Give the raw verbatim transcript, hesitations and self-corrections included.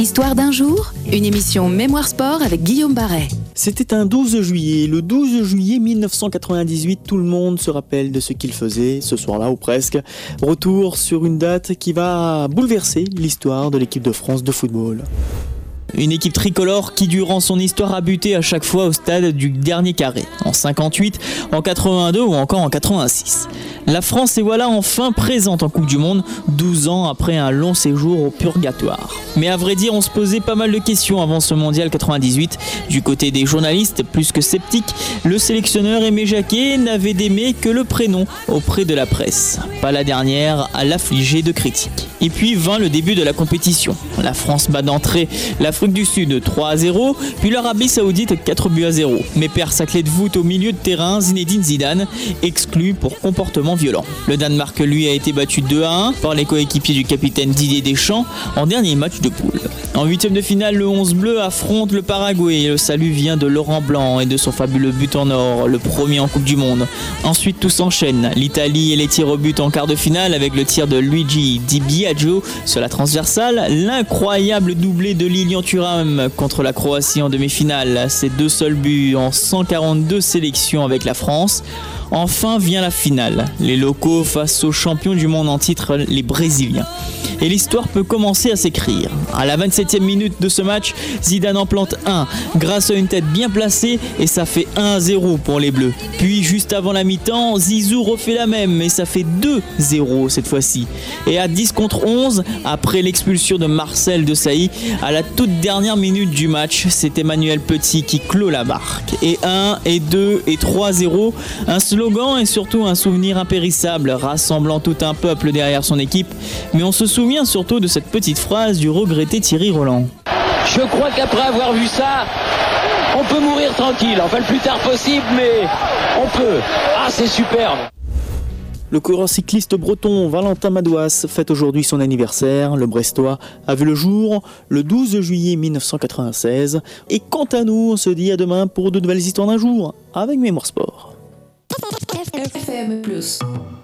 Histoire d'un jour, une émission Mémoire Sport avec Guillaume Barret. C'était un douze juillet, le douze juillet mille neuf cent quatre-vingt-dix-huit, tout le monde se rappelle de ce qu'il faisait ce soir-là ou presque. Retour sur une date qui va bouleverser l'histoire de l'équipe de France de football. Une équipe tricolore qui, durant son histoire, a buté à chaque fois au stade du dernier carré, en cinquante-huit, en quatre-vingt-deux ou encore en quatre-vingt-six. La France est voilà enfin présente en Coupe du Monde, douze ans après un long séjour au purgatoire. Mais à vrai dire, on se posait pas mal de questions avant ce mondial quatre-vingt-dix-huit. Du côté des journalistes, plus que sceptiques, le sélectionneur Aimé Jacquet n'avait d'aimé que le prénom auprès de la presse. Pas la dernière à l'affliger de critiques. Et puis vint le début de la compétition. La France bat d'entrée l'Afrique du Sud trois à zéro, puis l'Arabie Saoudite quatre buts à zéro. Mais perd sa clé de voûte au milieu de terrain, Zinedine Zidane, exclu pour comportement violent. Le Danemark, lui, a été battu deux à un par les coéquipiers du capitaine Didier Deschamps en dernier match de poule. En huitième de finale, le onze bleu affronte le Paraguay. Le salut vient de Laurent Blanc et de son fabuleux but en or, le premier en Coupe du Monde. Ensuite, tout s'enchaîne. L'Italie et les tirs au but en quart de finale avec le tir de Luigi Di Biagio sur la transversale. L'incroyable doublé de Lilian Thuram contre la Croatie en demi-finale. Ses deux seuls buts en cent quarante-deux sélections avec la France. Enfin vient la finale, les locaux face aux champions du monde en titre, les Brésiliens. Et l'histoire peut commencer à s'écrire. À la vingt-septième minute de ce match, Zidane en plante un grâce à une tête bien placée et ça fait un à zéro pour les Bleus. Puis juste avant la mi-temps, Zizou refait la même et ça fait deux à zéro cette fois-ci. Et à dix contre onze, après l'expulsion de Marcel Desailly, à la toute dernière minute du match, c'est Emmanuel Petit qui clôt la barque. Et un, et deux, et trois à zéro, un slogan et surtout un souvenir impérissable, rassemblant tout un peuple derrière son équipe. Mais on se souvient surtout de cette petite phrase du regretté Thierry Roland. Je crois qu'après avoir vu ça, on peut mourir tranquille, enfin le plus tard possible, mais on peut. Ah, c'est superbe. Le coureur cycliste breton Valentin Madouas fête aujourd'hui son anniversaire. Le Brestois a vu le jour le douze juillet mille neuf cent quatre-vingt-seize. Et quant à nous, on se dit à demain pour de nouvelles histoires d'un jour avec Mémoire Sport. F M plus.